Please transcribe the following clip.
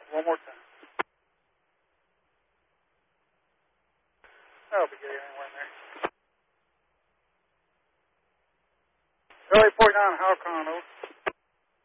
One more time. That'll be getting anywhere in there. Belly 49, Halcon, over.